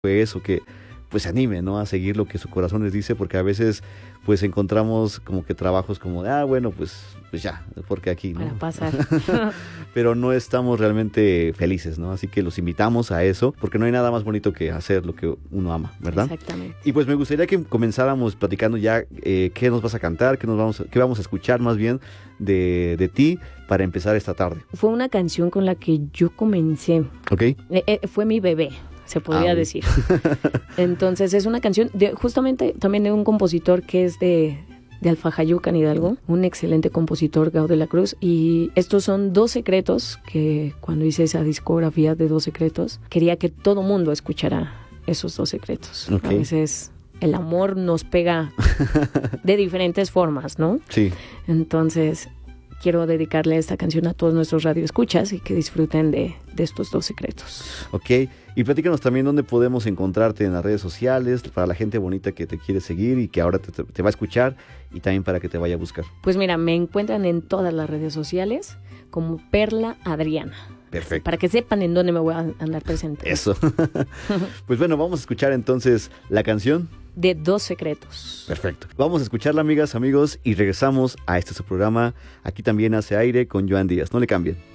fue eso, que pues se anime, ¿no? A seguir lo que su corazón les dice, porque a veces pues encontramos como que trabajos como de, bueno, pues ya, porque aquí, ¿no? Para pasar. Pero no estamos realmente felices, ¿no? Así que los invitamos a eso, porque no hay nada más bonito que hacer lo que uno ama, ¿verdad? Exactamente. Y pues me gustaría que comenzáramos platicando ya qué nos vas a cantar, qué vamos a escuchar más bien de ti para empezar esta tarde. Fue una canción con la que yo comencé. ¿Ok? Fue mi bebé, se podría decir. Entonces es una canción justamente también de un compositor que es de Alfajayucan, Hidalgo, un excelente compositor, Gao de la Cruz, y estos son 2 secretos que cuando hice esa discografía de 2 secretos, quería que todo mundo escuchara esos 2 secretos. Okay. A veces el amor nos pega de diferentes formas, ¿no? Sí. Entonces quiero dedicarle esta canción a todos nuestros radioescuchas y que disfruten de estos 2 secretos. Ok, y platícanos también dónde podemos encontrarte en las redes sociales para la gente bonita que te quiere seguir y que ahora te va a escuchar y también para que te vaya a buscar. Pues mira, me encuentran en todas las redes sociales como Perla Adriana. Perfecto. Para que sepan en dónde me voy a andar presente. Eso. Pues bueno, vamos a escuchar entonces la canción de 2 secretos. Perfecto. Vamos a escucharla, amigas, amigos, y regresamos a su programa. Aquí también hace aire con Joan Díaz. No le cambien.